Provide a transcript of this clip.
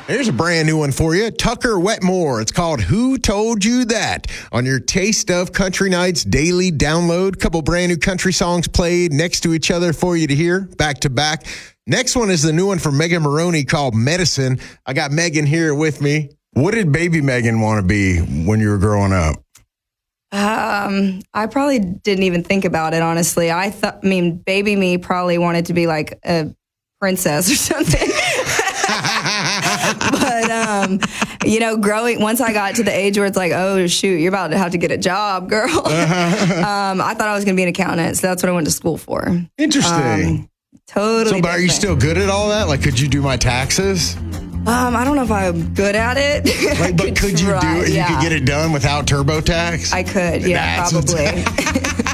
Here's a brand new one for you. Tucker Wetmore. It's called Who Told You That? On your Taste of Country Nights daily download. Couple brand new country songs played next to each other for you to hear, back to back. Next one is the new one from Megan Maroney called Medicine. I got Megan here with me. What did baby Megan want to be when you were growing up? I probably didn't even think about it, honestly. Baby me probably wanted to be like a princess or something. But, once I got to the age where it's like, oh, shoot, you're about to have to get a job, girl. I thought I was going to be an accountant, so that's what I went to school for. Interesting. Totally. So, are you still good at all that? Like, could you do my taxes? I don't know if I'm good at it. But could you do it? Yeah. You could get it done without TurboTax? I could, yeah, probably.